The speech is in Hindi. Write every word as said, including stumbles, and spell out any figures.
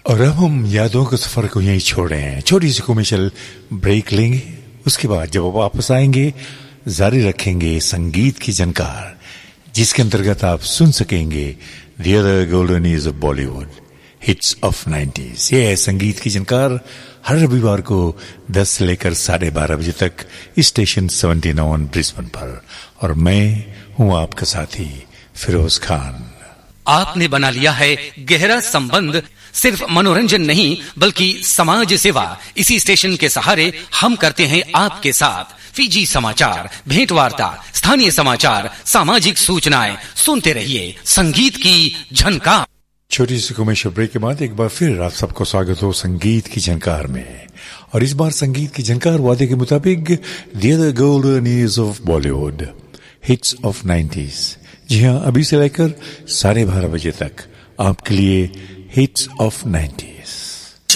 और अब हम यादों के सफर को यहीं छोड़ रहे हैं, छोटी सी कमर्शियल ब्रेक लेंगे। उसके बाद जब वापस आएंगे जारी रखेंगे संगीत की झनकार, जिसके अंतर्गत आप सुन सकेंगे the other golden years of Bollywood, hits of nineties. ये है संगीत की झनकार, हर रविवार को दस से लेकर साढ़े बारह बजे तक स्टेशन सेवेंटी नाइन ब्रिस्बेन पर, और मैं हूं आपका साथी फिरोज खान। आपने बना लिया है गहरा संबंध, सिर्फ मनोरंजन नहीं बल्कि समाज सेवा। इसी स्टेशन के सहारे हम करते हैं आपके साथ फीजी समाचार, भेंट वार्ता, स्थानीय समाचार, सामाजिक सूचनाएं। सुनते रहिए संगीत की झनकार। छोटी सी कमर्शियल ब्रेक के बाद एक बार फिर आप सबको स्वागत हो संगीत की झनकार में। और इस बार संगीत की झनकार वादे के मुताबिक the other golden years of Bollywood, hits of nineties. जी हाँ, अभी से लेकर साढ़े बारह बजे तक आपके लिए हिट्स ऑफ नाइंटीज़।